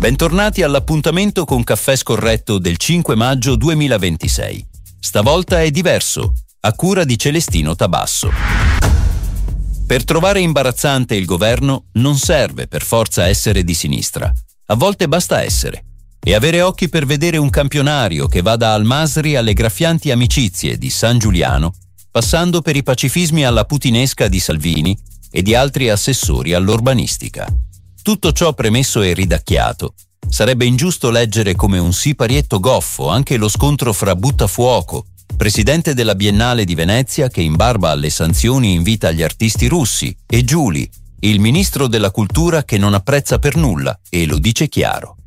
Bentornati all'appuntamento con Caffè Scorretto del 5 maggio 2026. Stavolta è diverso, a cura di Celestino Tabasso. Per trovare imbarazzante il governo non serve per forza essere di sinistra. A volte basta essere. E avere occhi per vedere un campionario che va da Al-Masri alle graffianti amicizie di San Giuliano, passando per i pacifismi alla putinesca di Salvini e di altri assessori all'urbanistica. Tutto ciò premesso e ridacchiato, sarebbe ingiusto leggere come un siparietto goffo anche lo scontro fra Buttafuoco, presidente della Biennale di Venezia che in barba alle sanzioni invita gli artisti russi, e Giuli, il ministro della cultura che non apprezza per nulla e lo dice chiaro.